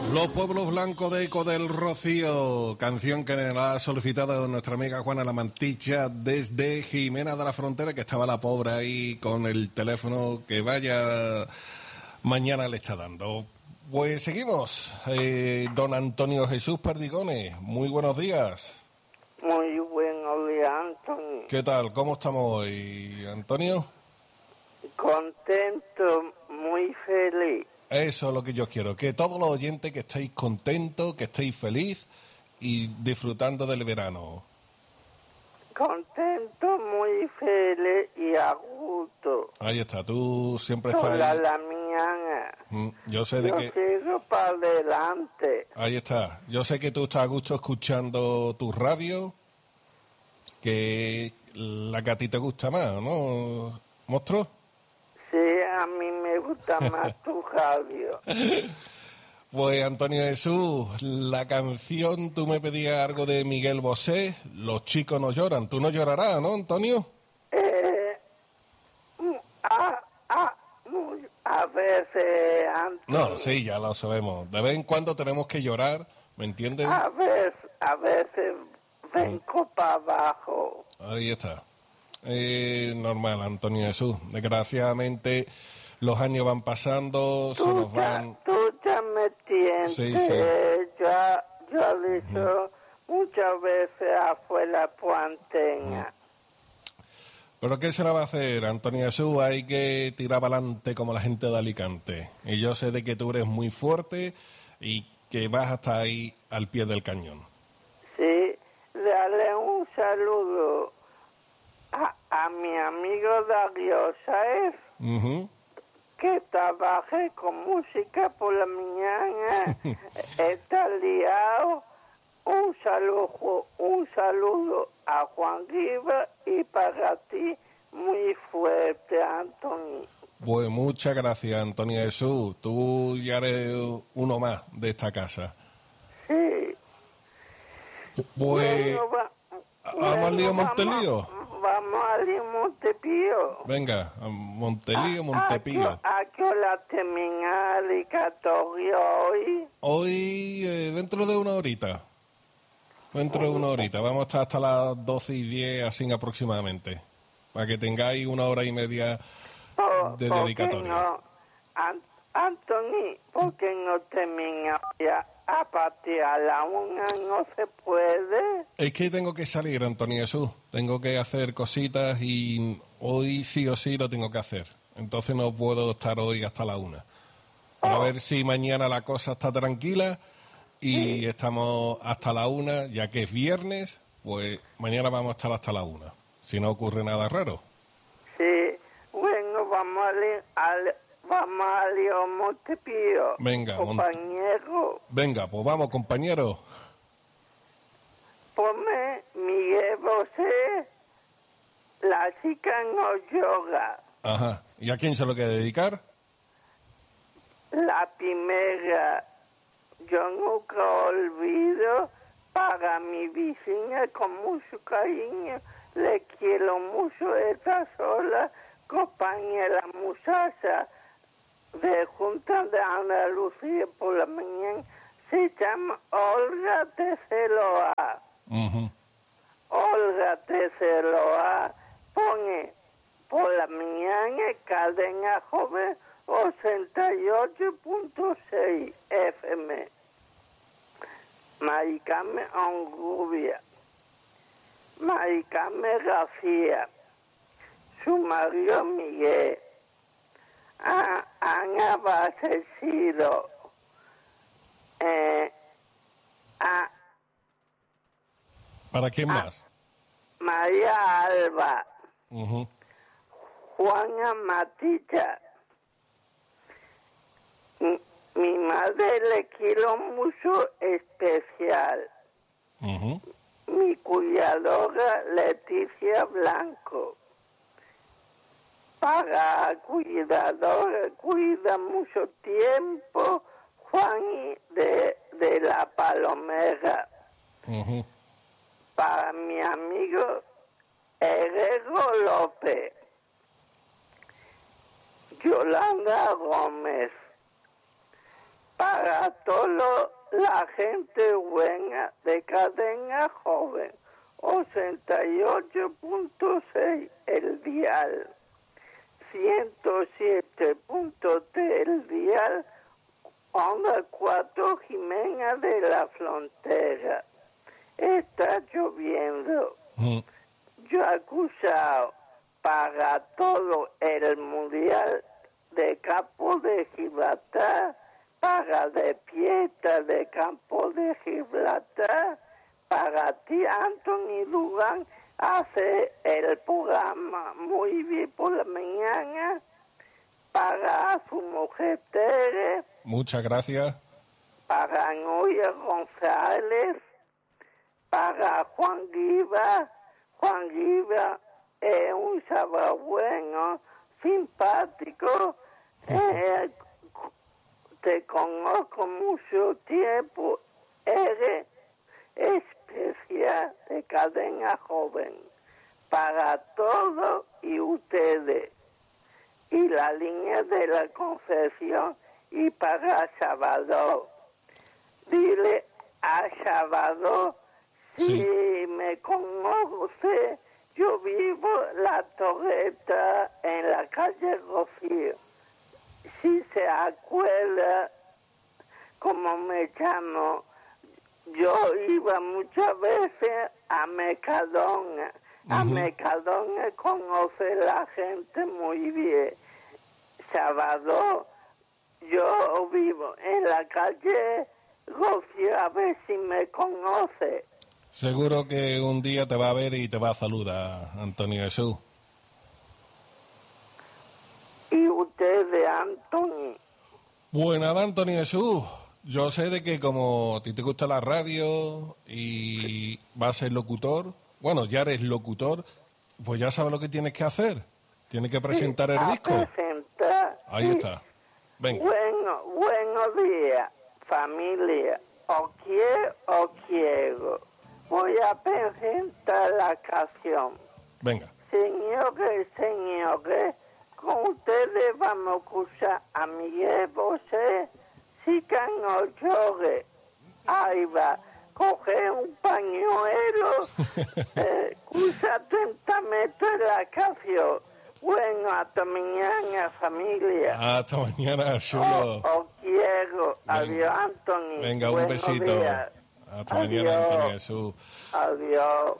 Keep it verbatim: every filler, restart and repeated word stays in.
Los Pueblos Blancos de Eco del Rocío, canción que la ha solicitado nuestra amiga Juana La Manticha desde Jimena de la Frontera, que estaba la pobre ahí con el teléfono que vaya mañana le está dando. Pues seguimos. Eh, don Antonio Jesús Perdigones, muy buenos días. Muy buenos días, Antonio. ¿Qué tal? ¿Cómo estamos hoy, Antonio? Contento, muy feliz. Eso es lo que yo quiero, que todos los oyentes que estéis contentos, que estéis feliz y disfrutando del verano. Contento, muy feliz y a gusto. Ahí está, tú siempre estás Toda ahí. la mañana. Mm, yo sé de Yo que... sigo para adelante. Ahí está, yo sé que tú estás a gusto escuchando tu radio, que la que a ti te gusta más, ¿no, monstruo? Sí, a mí me gusta más tu radio. Pues Antonio Jesús, la canción, tú me pedías algo de Miguel Bosé, Los chicos no lloran. Tú no llorarás, ¿no, Antonio? Eh, a, a, muy, a veces, Antonio. No, sí, ya lo sabemos. De vez en cuando tenemos que llorar, ¿me entiendes? A veces, a veces vengo para abajo. Ahí está. Eh, normal, Antonio Jesús. Desgraciadamente los años van pasando, se Tú nos ya, van... tú ya me entiendes. Sí, sí. Eh, ya, ya he dicho muchas veces afuera por antena. Pero ¿qué se le va a hacer, Antonio Jesús? Hay que tirar para adelante como la gente de Alicante. Y yo sé de que tú eres muy fuerte y que vas hasta ahí al pie del cañón. Sí, dale un saludo a, a mi amigo Darío Saez, Uh-huh. que trabaje con música por la mañana. Está liado. Un saludo, un saludo a Juan Riva y para ti muy fuerte, Antonio. Pues muchas gracias, Antonio Jesús. Tú ya eres uno más de esta casa. Sí. Pues... Bueno, va- ¿Vamos al lío bueno, Montelío? Vamos, vamos al lío Montepío. Venga, a Montelío, ¿A, Montepío. a, a qué hora termina el dedicatorio hoy? Hoy, eh, dentro de una horita. Dentro de una horita. Vamos a estar hasta las doce y diez, así aproximadamente. Para que tengáis una hora y media ¿Por, de por qué dedicatoria. no? An- Anthony, ¿por qué no termina ya a partir a la una? ¿No se puede? Es que tengo que salir, Antonio Jesús. Tengo que hacer cositas y hoy sí o sí lo tengo que hacer. Entonces no puedo estar hoy hasta la una. A ver si mañana la cosa está tranquila y Sí. estamos hasta la una, ya que es viernes, pues mañana vamos a estar hasta la una. Si no ocurre nada raro. Sí. Bueno, vamos al, al vamos al lío Montepío. Venga, Monte- compañero. Venga, pues vamos, compañero. Ponme Miguel Bosé, la chica no yoga. Ajá. ¿Y a quién se lo quiere dedicar? La primera, yo nunca olvido para mi vecina con mucho cariño. Le quiero mucho esta sola compañera muchacha de Junta de Andalucía por la mañana. Se llama Olga Terceroa. Ujú. Olga Terceroa pone por la mañana cadena joven ochenta y ocho punto seis F M. Maricame Angubia, Maricame García, su marido Miguel, a Ana Basecido, eh, a ¿Para quién más? María Alba, Ujú. Juana Matilla. Mi, mi madre le quiero mucho especial. Ujú. Mi cuidadora Leticia Blanco. Para cuidadora, cuida mucho tiempo Juan de, de la Palomera. Ujú. Para mi amigo Herrero López. Yolanda Gómez. para toda la gente buena de Cadena Joven, ochenta y ocho punto seis el dial, ciento siete punto tres el dial, onda cuatro Jimena de la Frontera. Está lloviendo. Mm. Yo he acusado para todo el mundial de campo de Gibraltar, para de fiesta de campo de Gibraltar, para ti Anthony Dugan hace el programa muy bien por la mañana, para su mujer Tere, Muchas gracias. para Noia González, para Juan Guiba. Juan Guiba es un sábado bueno, simpático, eh, te conozco mucho tiempo, eres especial de Cadena Joven, para todos y ustedes, y la línea de la Concepción, y para Salvador. Dile a Salvador, si Sí. me conoce, yo vivo la Torreta en la calle Rocío. Si se acuerda cómo me llamo, yo iba muchas veces a Mercadona. A Ujú. Mercadona conoce la gente muy bien. Salvador, yo vivo en la calle Rocío, a ver si me conoce. Seguro que un día te va a ver y te va a saludar, Antonio Jesús. Y ustedes, Anthony, Pues nada, Antonio Jesús. Yo sé de que como a ti te gusta la radio y vas a ser locutor, bueno, ya eres locutor, pues ya sabes lo que tienes que hacer. Tienes que presentar el a disco. presentar. Ahí Sí. está. Venga. Bueno, buenos días, familia. O quiero o quiero. Voy a presentar la canción. Venga. Señores, señores, con ustedes vamos a escuchar a Miguel Bosé, Sican no llore. Ahí va, coge un pañuelo, eh, escucha atentamente la canción. Bueno, hasta mañana, familia. Hasta mañana, chulo. O, o quiero. Adiós, Anthony. Venga, un Buenos besito. días. Hasta mañana, Adiós. Antonio Jesús. Adiós.